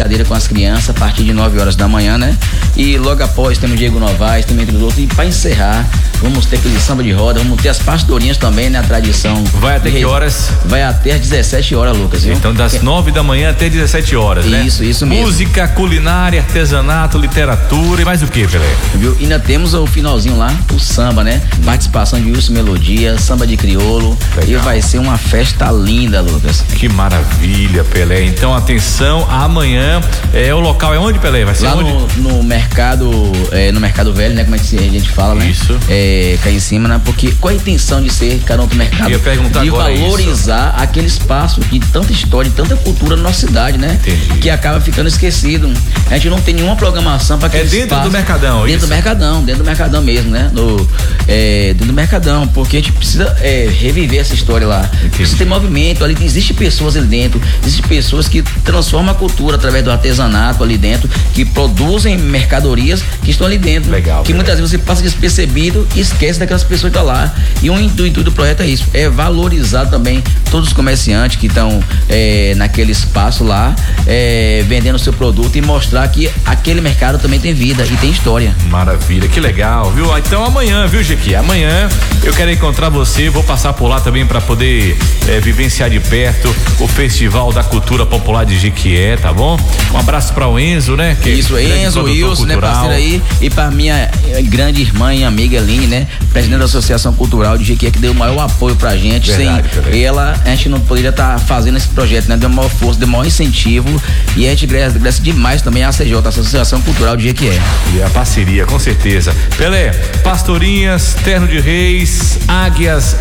brincadeira com as crianças a partir de 9 horas da manhã, né? E logo após temos Diego Novaes, também entre os outros. E para encerrar, vamos ter aquele samba de roda, vamos ter as pastorinhas também, né? A tradição. Vai até que horas? Vai até às 17 horas, Lucas, viu? Então das 9 da manhã até 17 horas, né? Isso mesmo. Música, culinária, artesanato, literatura e mais o que, Pelé? Viu? E ainda temos o finalzinho lá, o samba, né? Participação de Wilson Melodia, samba de crioulo. Legal. E vai ser uma festa linda, Lucas. Que maravilha, Pelé. Então atenção, amanhã o local é onde, Pelé? Vai ser lá onde? No mercado velho, né? Como é que a gente fala, né? Isso. Cá em cima, né? Porque qual a intenção de ser Caronto Mercado? Eu ia perguntar de agora valorizar aquele espaço de tanta história, de tanta cultura na nossa cidade, né? Entendi. Que acaba ficando esquecido. A gente não tem nenhuma programação para aquele dentro espaço. Do Mercadão, dentro do Mercadão mesmo, né? Dentro do Mercadão, porque a gente precisa reviver essa história lá. Entendi. Precisa ter movimento ali, existem pessoas ali dentro, existem pessoas que transformam a cultura através do artesanato ali dentro, que produzem mercadorias que estão ali dentro. Legal. Que muitas vezes você passa despercebido e esquece daquelas pessoas que estão lá. E o intuito do projeto é isso, é valorizar também todos os comerciantes que estão naquele espaço lá, vendendo o seu produto e mostrar que aquele mercado também tem vida e tem história. Maravilha, que legal, viu? Então amanhã, viu, Jequié? Amanhã eu quero encontrar você, vou passar por lá também para poder vivenciar de perto o Festival da Cultura Popular de Jequié, tá bom? Um abraço para o Enzo, né? Isso, Enzo, Wilson, né, parceiro aí, e para minha grande irmã e amiga Aline, né, presidente da Associação Cultural de Jequié, que deu o maior apoio pra gente. Verdade, sem ela, a gente não poderia estar fazendo esse projeto, né? Deu maior força, deu maior incentivo, e a gente agradece demais também a ACJ, a Associação Cultural de Jequié. E a parceria, com certeza. Pelé, pastorinhas, terno de reis, águias,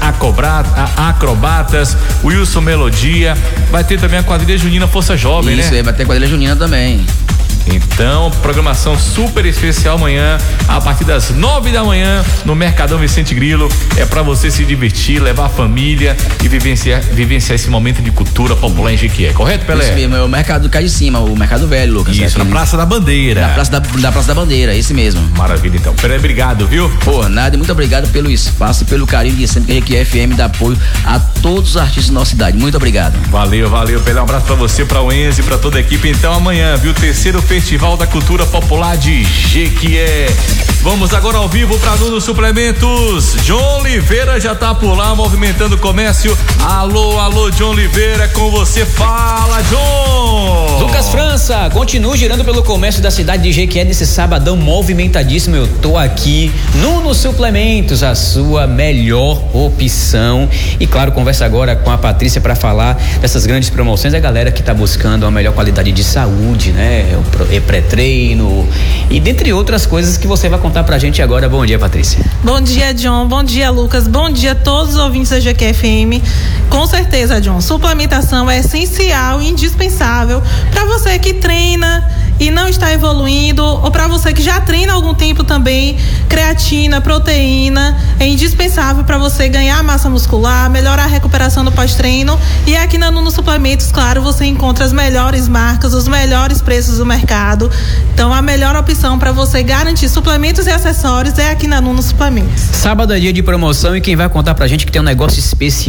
acrobatas, Wilson Melodia, vai ter também a quadrilha junina Força Jovem, isso, né? Vai ter quadrilha junina também. Então, programação super especial amanhã, a partir das 9 da manhã, no Mercadão Vicente Grilo. É pra você se divertir, levar a família e vivenciar esse momento de cultura popular em Jequié, correto, Pelé? Isso mesmo, é o mercado cá de cima, o Mercado Velho, Lucas. Isso, na Praça da Bandeira. Na Praça da Bandeira, esse mesmo. Maravilha, então. Pelé, obrigado, viu? Por nada, e muito obrigado pelo espaço e pelo carinho de sempre que a Jequié FM dá apoio a todos os artistas da nossa cidade. Muito obrigado. Valeu, Pelé, um abraço pra você, pra o Enzo e pra toda a equipe. Então, amanhã, viu, terceiro Festival da Cultura Popular de Jequié. Vamos agora ao vivo para Nuno Suplementos. John Oliveira já tá por lá movimentando o comércio. Alô, John Oliveira, com você. Fala, John! Lucas França, continue girando pelo comércio da cidade de Jequié nesse sabadão movimentadíssimo. Eu tô aqui, Nuno Suplementos, a sua melhor opção. E claro, conversa agora com a Patrícia para falar dessas grandes promoções. A galera que tá buscando a melhor qualidade de saúde, né? O pré-treino e dentre outras coisas que você vai contar pra gente agora. Bom dia, Patrícia. Bom dia, John. Bom dia, Lucas. Bom dia a todos os ouvintes da Jequié FM. Com certeza, John, suplementação é essencial e indispensável para você que treina e não está evoluindo, ou para você que já treina há algum tempo também. Creatina, proteína é indispensável para você ganhar massa muscular, melhorar a recuperação do pós-treino. E aqui na Nuno Suplementos, claro, você encontra as melhores marcas, os melhores preços do mercado. Então a melhor opção para você garantir suplementos e acessórios é aqui na Nuno Suplementos. Sábado é dia de promoção e quem vai contar pra gente que tem um negócio especial